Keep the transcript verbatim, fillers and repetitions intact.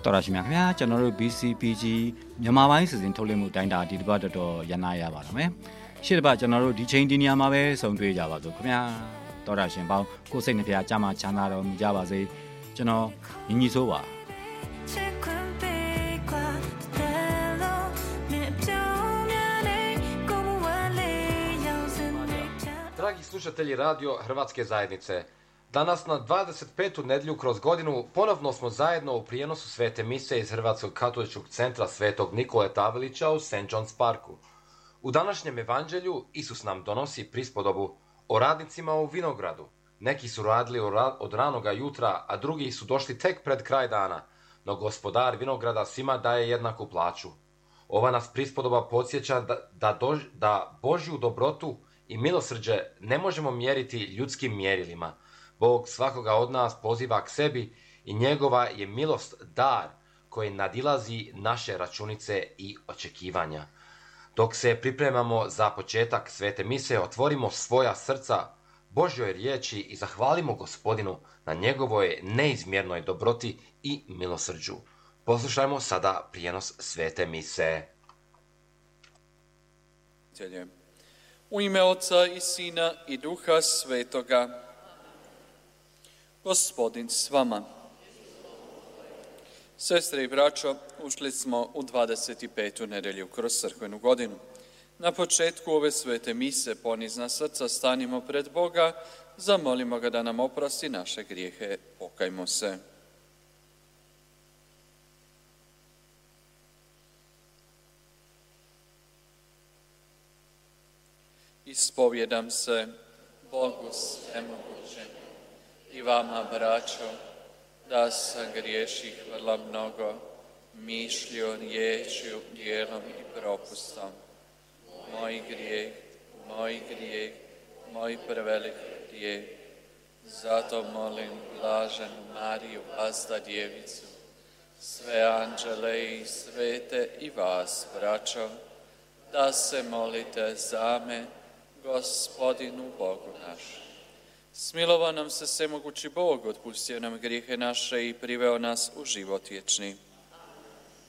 တော်ရရှိမြခင်ဗျာကျွန်တော်တို့ B C P G မြန်မာပိုင်းစီစဉ်ထုတ်လွှင့်မှုတိုင်းတာဒီတစ်ပတ်တော်တော်ရနာရပါတော့မယ်ရှေ့တစ်ပတ်ကျွန်တော်တို့ဒီချိန်ဒီနေရာမှာပဲဆုံတွေ့ကြပါစို့ခင်ဗျာတော်ရရှင်ပေါင်းကိုယ်စိတ်နှပြကြမှာချမ်းသာတော်မူကြပါစေကျွန်တော်ညီညီဆိုးပါ Dragi slušatelji radio Hrvatske zajednice, danas na dvadeset petu nedjelju kroz godinu ponovno smo zajedno u prijenosu Svete mise iz Hrvatskog katoličkog centra Svetog Nikole Tavelića u Saint John's Parku. U današnjem evanđelju Isus nam donosi prispodobu o radnicima u vinogradu. Neki su radili od ranoga jutra, a drugi su došli tek pred kraj dana, no gospodar vinograda svima daje jednaku plaću. Ova nas prispodoba podsjeća da, da, dož, da Božju dobrotu i milosrđe ne možemo mjeriti ljudskim mjerilima. Bog svakoga od nas poziva k sebi i njegova je milost dar koji nadilazi naše računice i očekivanja. Dok se pripremamo za početak Svete mise, otvorimo svoja srca Božjoj riječi i zahvalimo Gospodinu na njegovoj neizmjernoj dobroti i milosrđu. Poslušajmo sada prijenos Svete mise. U ime Oca i Sina i Duha Svetoga. Gospodin s vama. Sestre i braćo, ušli smo u dvadeset petu nedjelju kroz crkvenu godinu. Na početku ove svete mise ponizna srca stanimo pred Boga, zamolimo ga da nam oprosti naše grijehe, pokajmo se. Ispovjedam se Bogu svemogućem i vama, braćo, da sam griješih vrlo mnogo, mišlju, riječju, djelom i propustom. Moj grijeh, moj grijeh, moj prevelik grijeh. Zato molim blaženu Mariju, Vazda djevicu, sve anđele i svete i vas, braćo, da se molite za me, Gospodinu Bogu našem. Smilovao nam se svemogući Bog, otpustio nam grijehe naše i priveo nas u život vječni.